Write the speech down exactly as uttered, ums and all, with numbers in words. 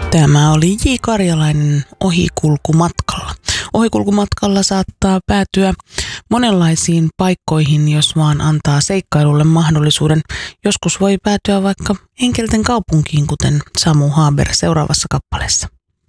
Tämä oli J. Karjalainen Ohikulkumatkalla. Ohikulkumatkalla saattaa päätyä monenlaisiin paikkoihin, jos vaan antaa seikkailulle mahdollisuuden. Joskus voi päätyä vaikka enkelten kaupunkiin, kuten Samu Haber seuraavassa kappaleessa.